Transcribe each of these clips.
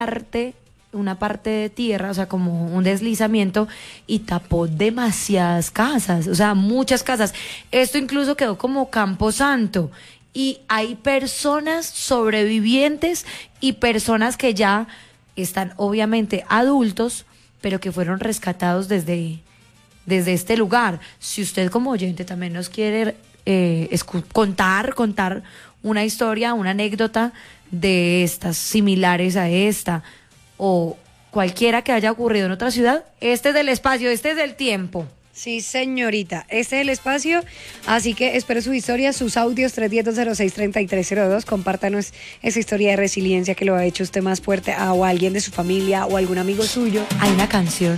una parte de tierra, o sea, como un deslizamiento, y tapó demasiadas casas, o sea, muchas casas. Esto incluso quedó como Camposanto, y hay personas sobrevivientes y personas que ya están obviamente adultos, pero que fueron rescatados desde este lugar. Si usted como oyente también nos quiere contar una historia, una anécdota de estas similares a esta, o cualquiera que haya ocurrido en otra ciudad, este es del espacio, este es del tiempo. Sí, señorita, este es el espacio, así que espero su historia, sus audios 310-206-3302, compártanos esa historia de resiliencia que lo ha hecho usted más fuerte o a alguien de su familia o algún amigo suyo. Hay una canción,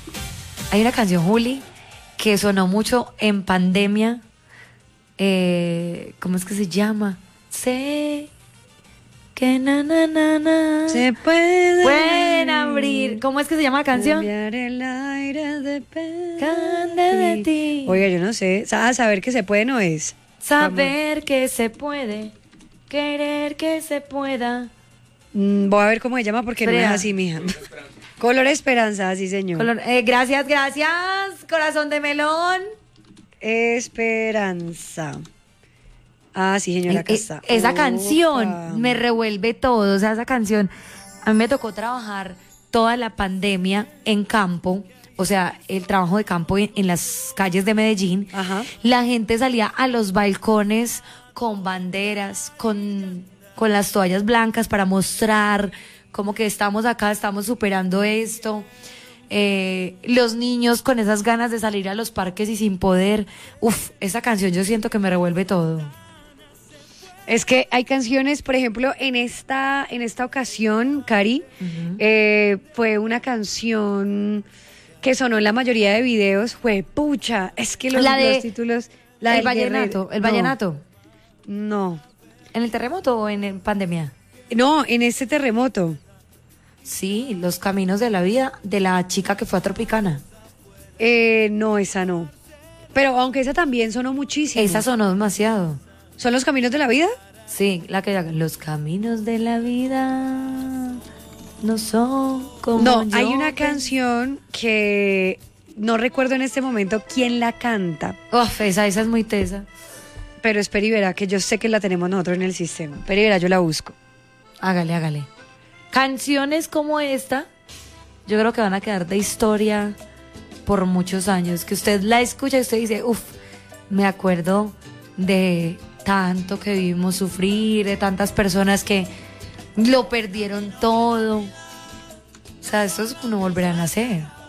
Juli, que sonó mucho en pandemia, ¿cómo es que se llama? Sé que se pueden abrir. ¿Cómo es que se llama la canción? Cambiar el aire Depende de ti. Oiga, yo no sé. Saber que se puede no es. Saber que se puede, querer que se pueda. Voy a ver cómo se llama porque no es así, mija. Color Esperanza, sí, señor. Gracias, corazón de melón. Esperanza. Ah, sí, señora, acá está. Esa canción me revuelve todo, o sea, esa canción, a mí me tocó trabajar toda la pandemia en campo, o sea, el trabajo de campo en las calles de Medellín. Ajá. La gente salía a los balcones con banderas, con las toallas blancas para mostrar como que estamos acá, estamos superando esto. Los niños con esas ganas de salir a los parques y sin poder. Esa canción yo siento que me revuelve todo. Es que hay canciones, por ejemplo, en esta ocasión, Cari, fue una canción que sonó en la mayoría de videos, fue pucha, es que los títulos... El vallenato. No. ¿En el terremoto o en pandemia? No, en este terremoto. Sí, Los Caminos de la Vida, de la chica que fue a Tropicana. No, esa no. Pero aunque esa también sonó muchísimo. Esa sonó demasiado. ¿Son Los Caminos de la Vida? Sí, la que los caminos de la vida no son como No, hay una canción que no recuerdo en este momento quién la canta. Esa es muy tesa. Pero espera y verá que yo sé que la tenemos nosotros en el sistema. Espera y verá, yo la busco. Hágale. Canciones como esta, yo creo que van a quedar de historia por muchos años. Que usted la escucha y usted dice, me acuerdo de tanto que vivimos sufrir, de tantas personas que lo perdieron todo. O sea, esto es no volverán a nacer.